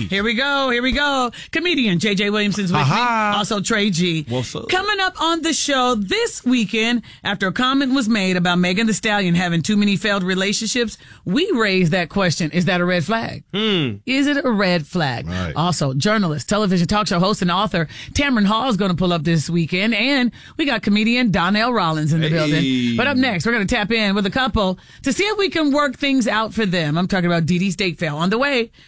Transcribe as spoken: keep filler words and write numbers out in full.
Here we go. Here we go. Comedian J J Williamson's with Aha. me. Also Trey G. What's up? Coming up on the show this weekend, after a comment was made about Megan Thee Stallion having too many failed relationships, we raised that question. Is that a red flag? Hmm. Is it a red flag? Right. Also, journalist, television talk show host, and author Tamron Hall is going to pull up this weekend. And we got comedian Donnell Rollins in the Hey. building. But up next, we're going to tap in with a couple to see if we can work things out for them. I'm talking about Dee Dee's date fail. On the way,